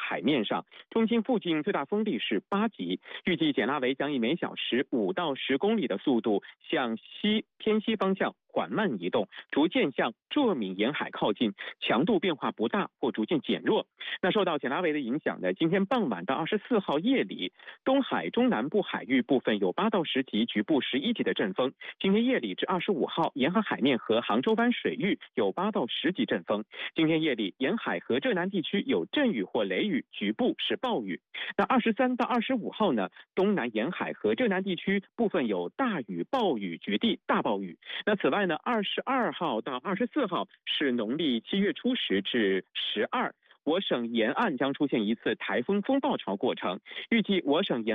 海面上，中心附近最大风力是8级，预计简拉维将以每小时5到10公里的速度向偏西方向缓慢移动，逐渐向浙闽沿海靠近，强度变化不大或逐渐减弱。那受到简拉维的影响呢，今天傍晚到24号夜里，东海中南部海域部分有8到10级，局部11级的阵风。今天夜里至25号，沿海海面和杭州湾水域有8到10级阵风。今天夜里，沿海和浙南地区有阵雨或雷雨，局部是暴雨。那23到25号呢，东南沿海和浙南地区部分有大雨、暴雨、局地大暴雨。那此外呢，22号到24号是农历7月初10至12，我省沿岸将出现一次台风风暴潮过程，预计我省沿